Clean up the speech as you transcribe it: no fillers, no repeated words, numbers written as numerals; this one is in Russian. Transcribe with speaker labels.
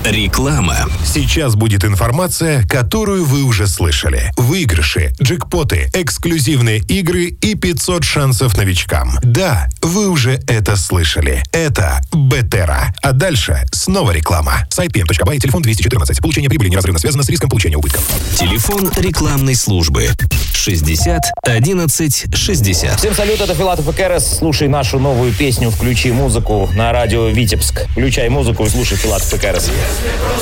Speaker 1: Реклама.
Speaker 2: Сейчас будет информация, которую вы уже слышали. Выигрыши, джекпоты, эксклюзивные игры и 500 шансов новичкам. Да, вы уже это слышали. Это Бетера. А дальше снова реклама. Сайт pm.by, телефон 214. Получение прибыли неразрывно связано с риском получения убытков.
Speaker 1: Телефон рекламной службы 60 11 60.
Speaker 3: Всем салют, это Филатов и Керес. Слушай нашу новую песню «Включи музыку» на радио Витебск. Включай музыку и слушай Филатов и Керес.